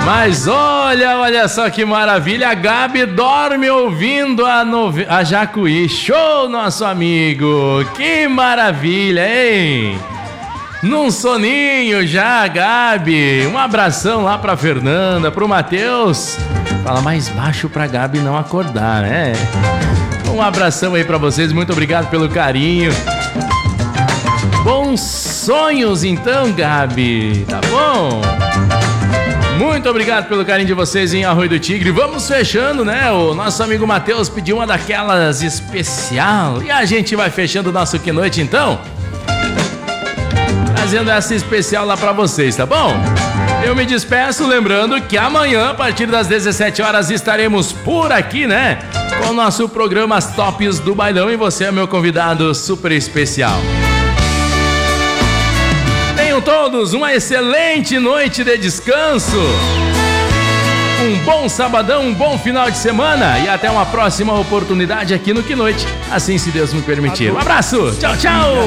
Mas olha só que maravilha, a Gabi dorme ouvindo a Jacuí. Show, nosso amigo, que maravilha, hein? Num soninho já, Gabi. Um abração lá pra Fernanda, pro Matheus. Fala mais baixo pra Gabi não acordar, né? Um abração aí pra vocês, muito obrigado pelo carinho. Bons sonhos então, Gabi, tá bom? Muito obrigado pelo carinho de vocês em Arroio do Tigre. Vamos fechando, né? O nosso amigo Matheus pediu uma daquelas especial. E a gente vai fechando o nosso Que Noite então, trazendo essa especial lá pra vocês, tá bom? Eu me despeço lembrando que amanhã, a partir das 17 horas, estaremos por aqui, né? Com o nosso programa As Tops do Bailão, e você é meu convidado super especial. Tenham todos uma excelente noite de descanso, um bom sabadão, um bom final de semana e até uma próxima oportunidade aqui no Que Noite, assim se Deus me permitir. Um abraço, tchau, tchau!